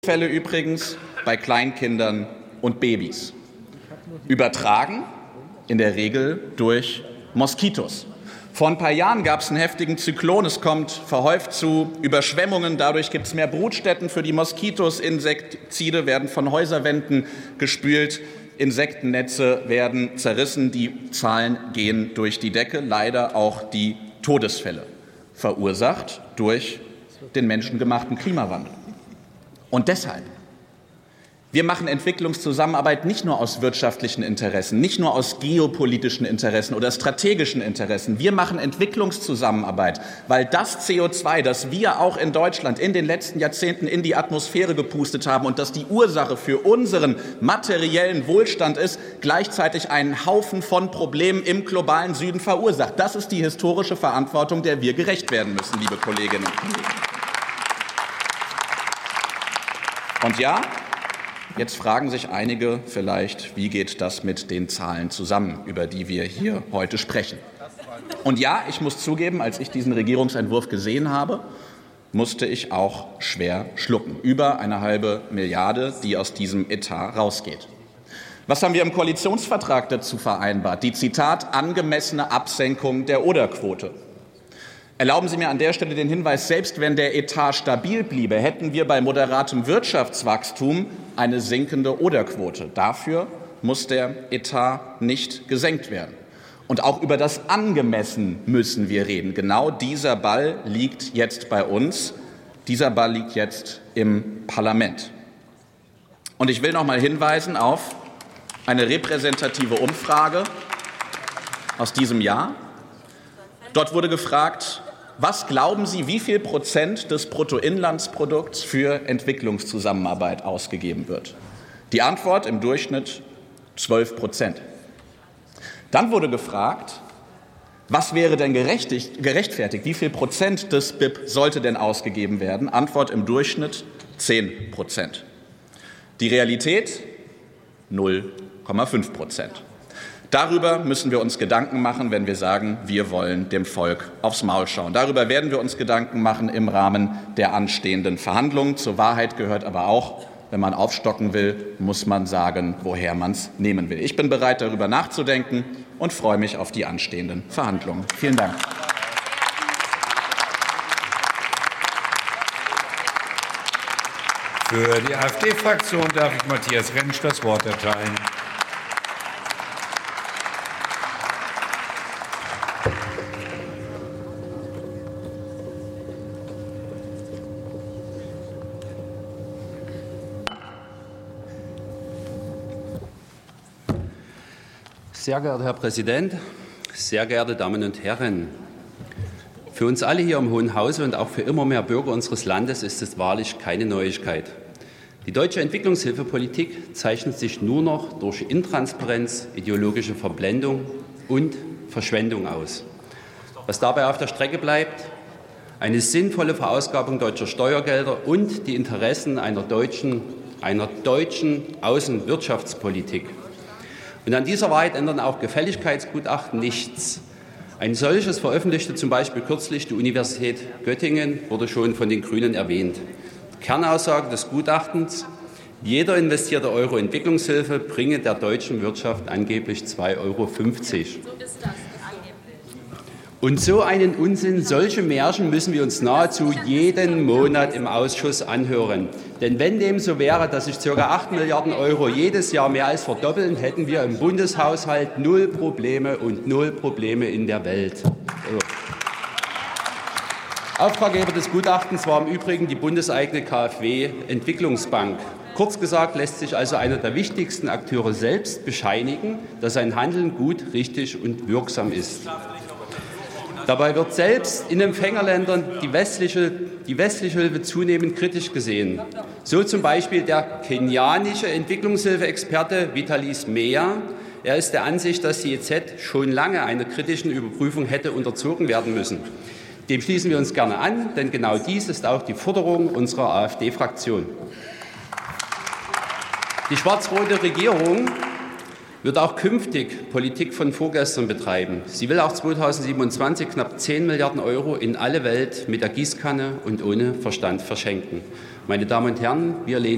Fälle übrigens bei Kleinkindern und Babys. Übertragen in der Regel durch Moskitos. Vor ein paar Jahren gab es einen heftigen Zyklon. Es kommt verhäuft zu Überschwemmungen. Dadurch gibt es mehr Brutstätten für die Moskitos. Insektizide werden von Häuserwänden gespült. Insektennetze werden zerrissen. Die Zahlen gehen durch die Decke. Leider auch die Todesfälle, verursacht durch den menschengemachten Klimawandel. Und deshalb, wir machen Entwicklungszusammenarbeit nicht nur aus wirtschaftlichen Interessen, nicht nur aus geopolitischen Interessen oder strategischen Interessen. Wir machen Entwicklungszusammenarbeit, weil das CO2, das wir auch in Deutschland in den letzten Jahrzehnten in die Atmosphäre gepustet haben und das die Ursache für unseren materiellen Wohlstand ist, gleichzeitig einen Haufen von Problemen im globalen Süden verursacht. Das ist die historische Verantwortung, der wir gerecht werden müssen, liebe Kolleginnen und Kollegen. Und ja, jetzt fragen sich einige vielleicht, wie geht das mit den Zahlen zusammen, über die wir hier heute sprechen. Und ja, ich muss zugeben, als ich diesen Regierungsentwurf gesehen habe, musste ich auch schwer schlucken. Über 1,5 Milliarde, die aus diesem Etat rausgeht. Was haben wir im Koalitionsvertrag dazu vereinbart? Die, Zitat, angemessene Absenkung der Oderquote. Erlauben Sie mir an der Stelle den Hinweis, selbst wenn der Etat stabil bliebe, hätten wir bei moderatem Wirtschaftswachstum eine sinkende Oderquote. Dafür muss der Etat nicht gesenkt werden. Und auch über das Angemessen müssen wir reden. Genau dieser Ball liegt jetzt bei uns. Dieser Ball liegt jetzt im Parlament. Und ich will noch mal hinweisen auf eine repräsentative Umfrage aus diesem Jahr. Dort wurde gefragt, was glauben Sie, wie viel Prozent des Bruttoinlandsprodukts für Entwicklungszusammenarbeit ausgegeben wird? Die Antwort im Durchschnitt 12%. Dann wurde gefragt, was wäre denn gerechtfertigt? Wie viel Prozent des BIP sollte denn ausgegeben werden? Antwort im Durchschnitt 10%. Die Realität 0,5%. Darüber müssen wir uns Gedanken machen, wenn wir sagen, wir wollen dem Volk aufs Maul schauen. Darüber werden wir uns Gedanken machen im Rahmen der anstehenden Verhandlungen. Zur Wahrheit gehört aber auch, wenn man aufstocken will, muss man sagen, woher man es nehmen will. Ich bin bereit, darüber nachzudenken und freue mich auf die anstehenden Verhandlungen. Vielen Dank. Für die AfD-Fraktion darf ich Matthias Rentsch das Wort erteilen. Sehr geehrter Herr Präsident, sehr geehrte Damen und Herren! Für uns alle hier im Hohen Hause und auch für immer mehr Bürger unseres Landes ist es wahrlich keine Neuigkeit. Die deutsche Entwicklungshilfepolitik zeichnet sich nur noch durch Intransparenz, ideologische Verblendung und Verschwendung aus. Was dabei auf der Strecke bleibt, eine sinnvolle Verausgabung deutscher Steuergelder und die Interessen einer deutschen Außenwirtschaftspolitik. Und an dieser Wahrheit ändern auch Gefälligkeitsgutachten nichts. Ein solches veröffentlichte zum Beispiel kürzlich die Universität Göttingen, wurde schon von den Grünen erwähnt. Kernaussage des Gutachtens: Jeder investierte Euro Entwicklungshilfe bringe der deutschen Wirtschaft angeblich 2,50 Euro. Und so einen Unsinn, solche Märchen müssen wir uns nahezu jeden Monat im Ausschuss anhören. Denn wenn dem so wäre, dass sich ca. 8 Milliarden Euro jedes Jahr mehr als verdoppeln, hätten wir im Bundeshaushalt null Probleme und null Probleme in der Welt. Auftraggeber des Gutachtens war im Übrigen die bundeseigene KfW-Entwicklungsbank. Kurz gesagt lässt sich also einer der wichtigsten Akteure selbst bescheinigen, dass sein Handeln gut, richtig und wirksam ist. Dabei wird selbst in Empfängerländern die westliche Hilfe zunehmend kritisch gesehen. So zum Beispiel der kenianische Entwicklungshilfeexperte Vitalis Mea. Er ist der Ansicht, dass die EZ schon lange einer kritischen Überprüfung hätte unterzogen werden müssen. Dem schließen wir uns gerne an, denn genau dies ist auch die Forderung unserer AfD-Fraktion. Die schwarz-rote Regierung wird auch künftig Politik von vorgestern betreiben. Sie will auch 2027 knapp 10 Milliarden Euro in alle Welt mit der Gießkanne und ohne Verstand verschenken. Meine Damen und Herren, wir lehnen